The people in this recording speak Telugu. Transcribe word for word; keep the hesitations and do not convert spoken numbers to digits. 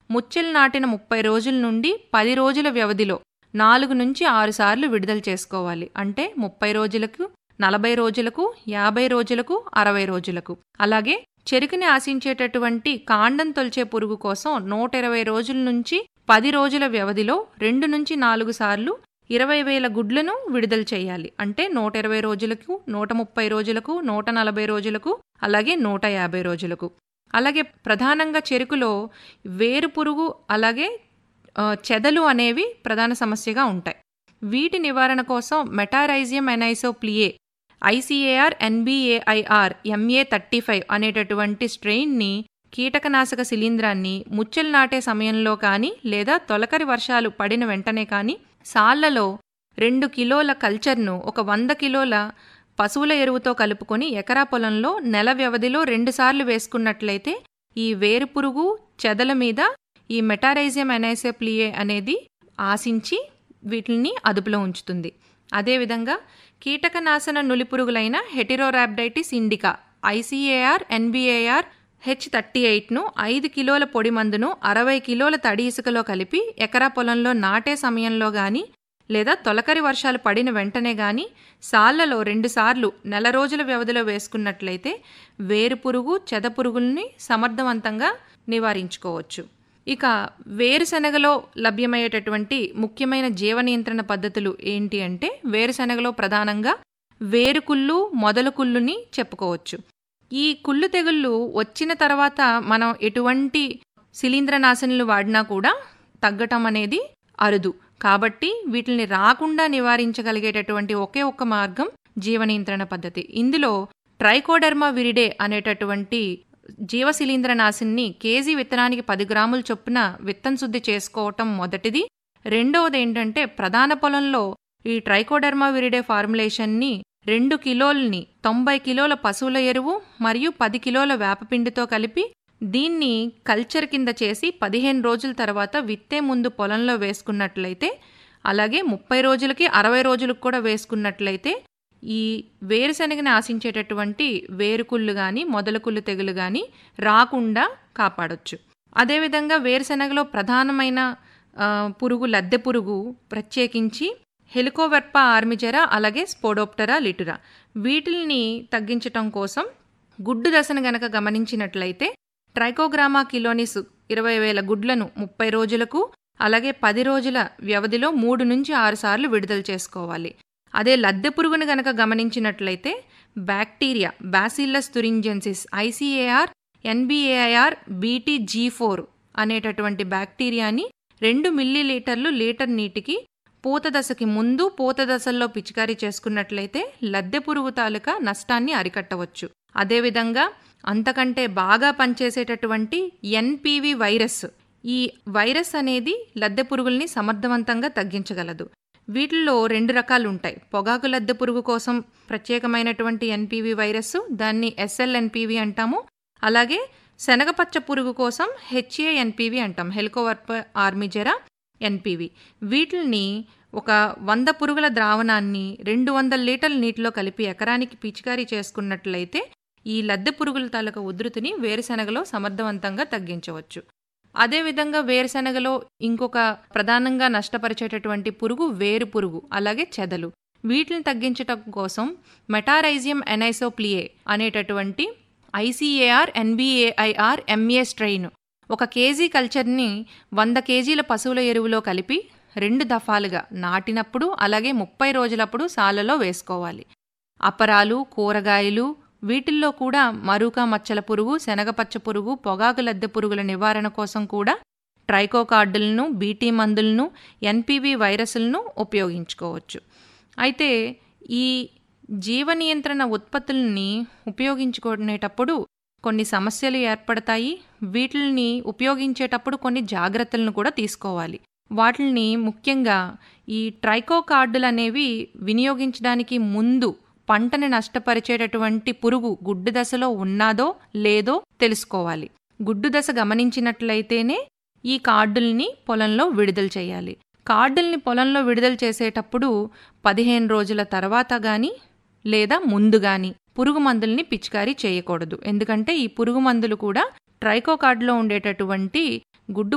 ముచ్చెలు నాటిన ముప్పై రోజుల నుండి పది రోజుల వ్యవధిలో నాలుగు నుంచి ఆరు సార్లు విడుదల చేసుకోవాలి. అంటే ముప్పై రోజులకు, నలభై రోజులకు, యాభై రోజులకు, అరవై రోజులకు. అలాగే చెరుకుని ఆశించేటటువంటి కాండం తొలిచే పురుగు కోసం నూట ఇరవై రోజుల నుంచి పది రోజుల వ్యవధిలో రెండు నుంచి నాలుగు సార్లు ఇరవై వేల గుడ్లను విడుదల చేయాలి. అంటే నూట ఇరవై రోజులకు, నూట ముప్పై రోజులకు, నూట నలభై రోజులకు, అలాగే నూట యాభై రోజులకు. అలాగే ప్రధానంగా చెరుకులో వేరు పురుగు అలాగే చెదలు అనేవి ప్రధాన సమస్యగా ఉంటాయి. వీటి నివారణ కోసం Metarhizium ఎనైసోప్లియే ICAR NBAIR MA thirty five అనేటటువంటి స్ట్రెయిన్ని కీటకనాశక శిలీంధ్రాన్ని ముచ్చెలు నాటే సమయంలో కానీ లేదా తొలకరి వర్షాలు పడిన వెంటనే కానీ సాళ్లలో రెండు కిలోల కల్చర్ను ఒక వంద కిలోల పశువుల ఎరువుతో కలుపుకొని ఎకరా పొలంలో నెల వ్యవధిలో రెండుసార్లు వేసుకున్నట్లయితే ఈ వేరుపురుగు చెదల మీద ఈ మెటారైజియం ఎనైసోప్లియే అనేది ఆశించి వీటిని అదుపులో ఉంచుతుంది. అదేవిధంగా కీటకనాశన నులిపురుగులైన హెటిరోరాబ్డైటిస్ ఇండికా ఐసీఏఆర్ ఎన్బిఏఆర్ హెచ్ థర్టీ ఎయిట్ను ఐదు కిలోల పొడి మందును అరవై కిలోల తడి ఇసుకలో కలిపి ఎకరా పొలంలో నాటే సమయంలో గాని లేదా తొలకరి వర్షాలు పడిన వెంటనే గాని సాళ్లలో రెండుసార్లు నెల రోజుల వ్యవధిలో వేసుకున్నట్లయితే వేరుపురుగు చెదపురుగుల్ని సమర్థవంతంగా నివారించుకోవచ్చు. ఇక వేరుశనగలో లభ్యమయ్యేటటువంటి ముఖ్యమైన జీవ నియంత్రణ పద్ధతులు ఏంటి అంటే వేరుశనగలో ప్రధానంగా వేరుకుళ్ళు మొదలు కుళ్ళుని చెప్పుకోవచ్చు. ఈ కుళ్ళు తెగుళ్ళు వచ్చిన తర్వాత మనం ఎటువంటి శిలీంద్రనాశనలు వాడినా కూడా తగ్గటం అనేది అరుదు. కాబట్టి వీటిని రాకుండా నివారించగలిగేటటువంటి ఒకే ఒక్క మార్గం జీవ నియంత్రణ పద్ధతి. ఇందులో ట్రైకోడెర్మా విరిడే అనేటటువంటి జీవశిలీంద్రనాశిని కేజీ విత్తనానికి పది గ్రాముల చొప్పున విత్తన శుద్ధి చేసుకోవటం మొదటిది. రెండవది ఏంటంటే ప్రధాన పొలంలో ఈ ట్రైకోడెర్మా విరిడే ఫార్ములేషన్ని రెండు కిలోల్ని తొంభై కిలోల పశువుల ఎరువు మరియు పది కిలోల వేపపిండితో కలిపి దీన్ని కల్చర్ కింద చేసి పదిహేను రోజుల తర్వాత విత్తే ముందు పొలంలో వేసుకున్నట్లయితే, అలాగే ముప్పై రోజులకి అరవై రోజులకు కూడా వేసుకున్నట్లయితే ఈ వేరుశనగని ఆశించేటటువంటి వేరుకుళ్ళు కానీ మొదలకుళ్ళు తెగులు కానీ రాకుండా కాపాడొచ్చు. అదేవిధంగా వేరుశనగలో ప్రధానమైన పురుగు లద్దె పురుగు, ప్రత్యేకించి హెలికోవెర్పా ఆర్మిజెరా అలాగే స్పోడోప్టెరా లిటురా, వీటిల్ని తగ్గించటం కోసం గుడ్డు దశను గనక గమనించినట్లయితే ట్రైకోగ్రామా కిలోనిస్ ఇరవై వేల గుడ్లను ముప్పై రోజులకు అలాగే పది రోజుల వ్యవధిలో మూడు నుంచి ఆరు సార్లు విడుదల చేసుకోవాలి. అదే లద్దె పురుగును గనక గమనించినట్లయితే bacteria bacillus thuringiensis ICAR NBAIR BT G four అనేటటువంటి బ్యాక్టీరియాని రెండు మిల్లీ లీటర్లు లీటర్ నీటికి పూత దశకి ముందు పూత దశల్లో పిచికారీ చేసుకున్నట్లయితే లద్దె పురుగు తాలూకా నష్టాన్ని అరికట్టవచ్చు. అదేవిధంగా అంతకంటే బాగా పనిచేసేటటువంటి ఎన్పివి వైరస్, ఈ వైరస్ అనేది లద్దె పురుగుల్ని సమర్థవంతంగా తగ్గించగలదు. వీటిల్లో రెండు రకాలు ఉంటాయి. పొగాకు లద్దె పురుగు కోసం ప్రత్యేకమైనటువంటి ఎన్పివి వైరస్, దాన్ని ఎస్ఎల్ఎన్పివి అంటాము. అలాగే శనగపచ్చ పురుగు కోసం హెచ్ఏఎన్పివి అంటాం, హెలికోవెర్పా ఆర్మిజెరా ఎన్పివి. వీటిని ఒక వంద పురుగుల ద్రావణాన్ని రెండు వందల లీటర్ల నీటిలో కలిపి ఎకరానికి పిచికారీ చేసుకున్నట్లయితే ఈ లద్దె పురుగుల తాలూకా ఉధృతిని వేరుశనగలో సమర్థవంతంగా తగ్గించవచ్చు. అదేవిధంగా వేరుశనగలో ఇంకొక ప్రధానంగా నష్టపరిచేటటువంటి పురుగు వేరు పురుగు అలాగే చెదలు. వీటిని తగ్గించటం కోసం మెటారైజియం ఎనైసోప్లియే అనేటటువంటి ఐసీఏఆర్ ఎన్బిఏఐఆర్ ఎంఏ స్ట్రెయిన్ ఒక కేజీ కల్చర్ని వంద కేజీల పశువుల ఎరువులో కలిపి రెండు దఫాలుగా నాటినప్పుడు అలాగే ముప్పై రోజులప్పుడు సాలలో వేసుకోవాలి. అపరాలు, కూరగాయలు వీటిల్లో కూడా మరూకా మచ్చల పురుగు, శనగపచ్చ పురుగు, పొగాకు లద్దె పురుగుల నివారణ కోసం కూడా ట్రైకోకార్డులను, బీటీ మందులను, ఎన్పివి వైరస్లను ఉపయోగించుకోవచ్చు. అయితే ఈ జీవ నియంత్రణ ఉత్పత్తుల్ని ఉపయోగించుకునేటప్పుడు కొన్ని సమస్యలు ఏర్పడతాయి. వీటిని ఉపయోగించేటప్పుడు కొన్ని జాగ్రత్తలను కూడా తీసుకోవాలి. వాటిని ముఖ్యంగా ఈ ట్రైకోకార్డులు అనేవి వినియోగించడానికి ముందు పంటని నష్టపరిచేటటువంటి పురుగు గుడ్డు దశలో ఉన్నాదో లేదో తెలుసుకోవాలి. గుడ్డు దశ గమనించినట్లయితేనే ఈ కార్డుల్ని పొలంలో విడుదల చేయాలి. కార్డుల్ని పొలంలో విడుదల చేసేటప్పుడు పదిహేను రోజుల తర్వాత గాని లేదా ముందు గాని పురుగు మందుల్ని పిచికారీ చేయకూడదు. ఎందుకంటే ఈ పురుగు మందులు కూడా ట్రైకోకార్డులో ఉండేటటువంటి గుడ్డు